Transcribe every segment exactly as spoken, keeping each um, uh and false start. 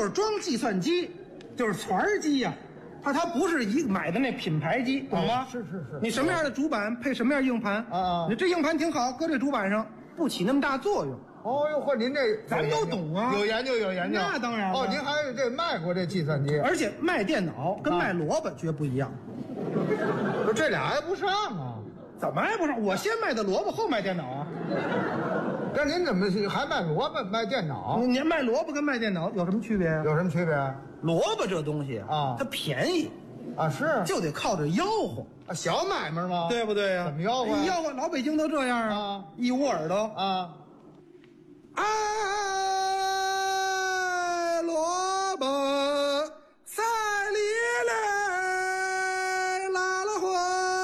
就是装计算机，就是船机呀、啊，它它不是一买的那品牌机，懂吗？ 哦、是是是。 你什么样的主板配什么样硬盘啊？ 你这硬盘挺好，搁这主板上不起那么大作用。 哦哟嚯，您这咱都懂啊， 有研究有研究。 那当然了。 哦，您还这卖过这计算机？ 而且卖电脑跟卖萝卜绝不一样。 不、啊，这俩挨不上啊？ 怎么挨不上？我先卖的萝卜，后卖电脑啊。 那您怎么还卖萝卜卖电脑？ 你卖萝卜跟卖电脑有什么区别啊？ 有什么区别？ 萝卜这东西啊，它便宜啊，是就得靠着吆喝啊，小买卖吗？ 对不对呀、啊？ 怎么吆喝、啊？ 吆喝，老北京都这样啊， 啊一捂耳朵啊。 哎，萝卜菜里来拉了花，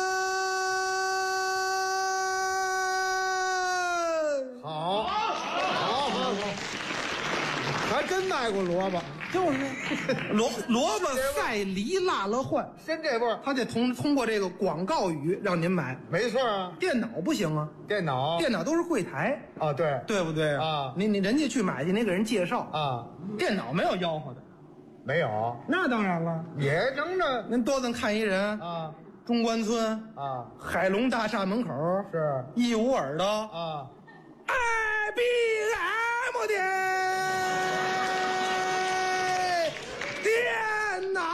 好，好，好，好，还真卖过萝卜， 就是萝萝卜赛梨辣了换， 真这味儿， 他得通通过这个广告语让您买， 没错啊。 电脑不行啊， 电脑电脑都是柜台啊，对对不对啊？ 你你人家去买去，你给人介绍啊， 电脑没有吆喝的， 没有， 那当然了， 也能着。 您多咱看一人啊， 中关村啊， 海龙大厦门口是一捂耳朵啊 ，I B M 的电脑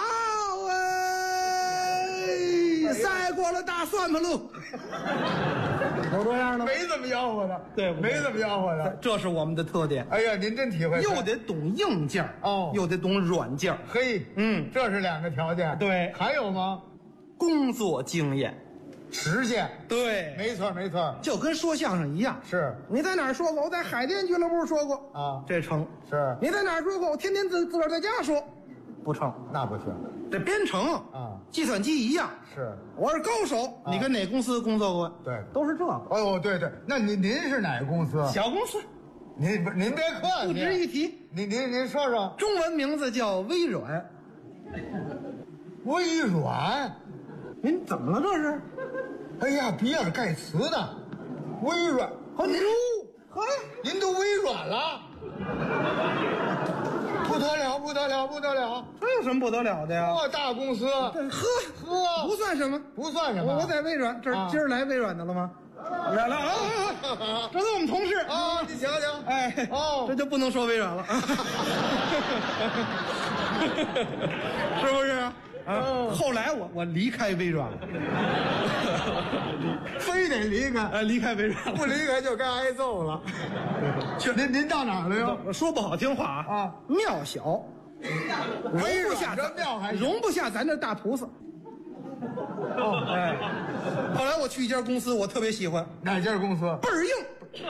哎，赛过了大算盘路，有这样的吗？ 没怎么吆喝的， 对不对？ 没怎么吆喝的， 这是我们的特点。 哎呀，您真体会， 又得懂硬件哦， 又得懂软件。 嘿， 嗯， 这是两个条件。 对， 还有吗？ 工作经验。 实践， 对， 没错没错， 就跟说相声一样。 是， 你在哪儿说过？我在海淀俱乐部说过啊， 这成。 是， 你在哪儿说过？我天天自自个儿在家说，不成， 那不行。 这编程啊， 计算机一样。 是， 我是高手。啊、你跟哪公司工作过？ 对， 都是这个。 哦，对对，那您您是哪个公司？ 小公司。 您不，您别客气， 不值一提。 您您您说说， 中文名字叫微软。 微软， 您怎么了？这是？ 哎呀，比尔盖茨的微软， 哦，您呵，您都微软了，不得了，不得了，不得了！ 这有什么不得了的呀？ 这大公司， 呵呵， 不算什么， 不算什么。 我我在微软，这、啊、今儿来微软的了吗？来了啊！这都我们同事啊，你瞧瞧， 哎，哦，这就不能说微软了，是不是？啊！后来我我离开微软了， 非得离开， 哎，离开微软了， 不离开就该挨揍了。您您到哪儿了哟？ 说不好听话啊，啊庙小，容不下这庙还容不下咱这大菩萨。哦，哎，后来我去一家公司，我特别喜欢。 哪家公司？ 倍儿硬。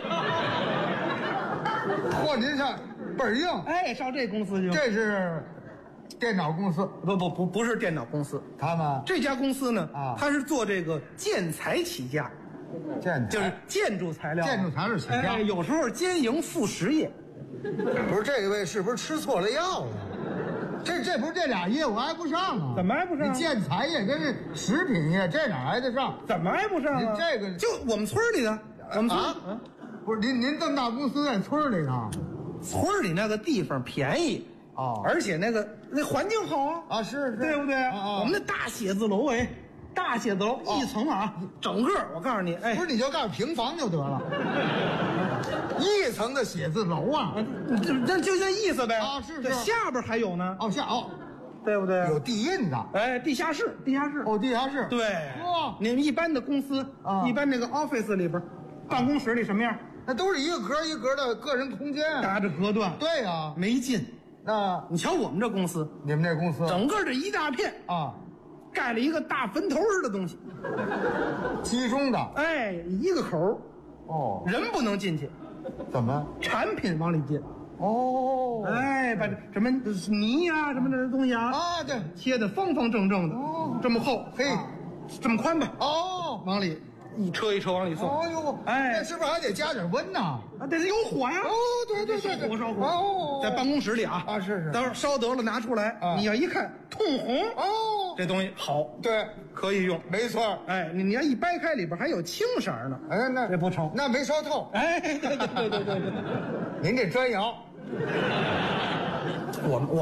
嚯，您上倍儿硬？ 哎，上这公司去。 这是电脑公司？ 不不不，不是电脑公司。 他们这家公司呢， 啊， 它是做这个建材起家， 建就是建筑材料， 建筑材料起家。 哎，有时候兼营副实业。 不是这位是不是吃错了药了？这这不是这俩业务挨不上啊？ 怎么挨不上？ 你建材业跟这食品业这哪挨得上？ 怎么挨不上啊？ 这个就我们村里的，我们村啊，不是您您这么大公司在村里呢？ 村里那个地方便宜哦， 而且那个那环境好啊啊，是是， 对不对？ 啊， 我们那大写字楼哎，大写字楼一层啊，整个我告诉你，哎， 不是你就告诉平房就得了。一层的写字楼啊， 就就就这意思呗啊，是是， 下边还有呢， 哦下哦， 对不对？ 有地印的， 哎，地下室，地下室， 哦，地下室， 对， 哇， 你们一般的公司啊， 一般那个 office 里边，办公室里什么样？ 那都是一个格一格的个人空间， 搭着隔断， 对呀， 没劲。 那你瞧我们这公司， 你们这公司整个这一大片啊， 盖了一个大坟头似的东西， 集中的， 哎，一个口， 哦， 人不能进去。 怎么？ 产品往里进， 哦， 哎，把这什么泥呀、啊、什么这东西啊， 啊，对， 切的方方正正的， 哦， 这么厚， 嘿， 啊、这么宽吧， 哦， 往里一车一车往里送。 哦呦， 哎， 那是不是还得加点温呢？ 啊，得有火呀。 哦，对对对对， 火烧火。 哦， 在办公室里啊， 啊是是， 待会儿烧得了拿出来， 啊， 你要一看通红， 哦， 这东西好， 对， 可以用， 没错。 哎，你你要一掰开，里边还有青色呢， 哎，那这不成， 那没烧透。 哎，对对对对对对， 您这砖窑， 我们我。